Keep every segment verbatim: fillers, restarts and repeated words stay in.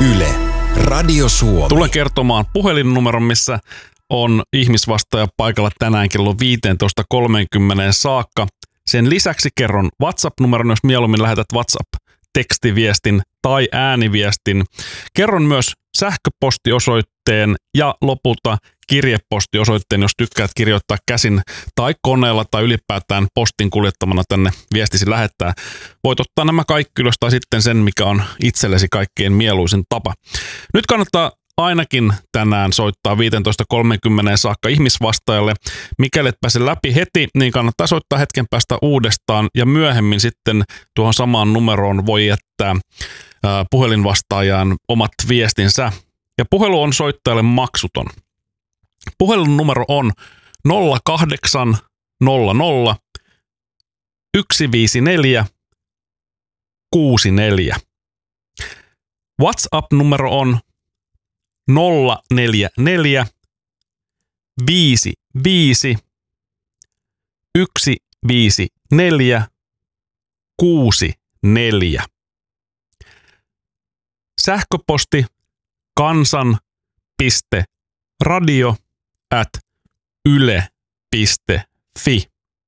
Yle, Radio Suomi. Tulen kertomaan puhelinnumeron, missä on ihmisvastaaja paikalla tänään kello viisitoista kolmekymmentä saakka. Sen lisäksi kerron WhatsApp-numeron, jos mieluummin lähetät WhatsApp-tekstiviestin tai ääniviestin. Kerron myös sähköpostiosoitteen ja lopulta kirjepostiosoitteen, jos tykkäät kirjoittaa käsin tai koneella tai ylipäätään postin kuljettamana tänne viestisi lähettää. Voit ottaa nämä kaikki ylös tai sitten sen, mikä on itsellesi kaikkein mieluisin tapa. Nyt kannattaa ainakin tänään soittaa viisitoista kolmekymmentä saakka ihmisvastaajalle. Mikäli et pääse läpi heti, niin kannattaa soittaa hetken päästä uudestaan ja myöhemmin sitten tuohon samaan numeroon voi jättää ää, puhelinvastaajan omat viestinsä. Ja puhelu on soittajalle maksuton. Puhelun numero on nolla kahdeksan nolla nolla yksi viisi neljä kuusi neljä. WhatsApp-numero on nolla neljä neljä viisi viisi yksi viisi neljä kuusi neljä. Sähköposti kansan.radio at yle piste fi.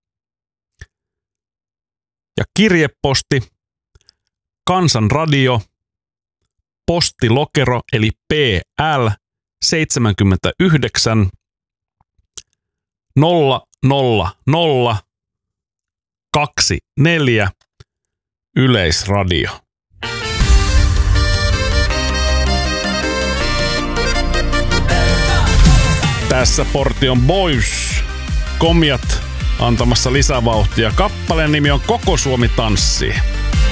Ja kirjeposti Kansanradio, postilokero eli P L seitsemänkymmentäyhdeksän nolla nolla nolla kaksikymmentäneljä Yleisradio. Tässä Portion Boys, Komiat antamassa lisävauhtia. Kappaleen nimi on Koko Suomi tanssii.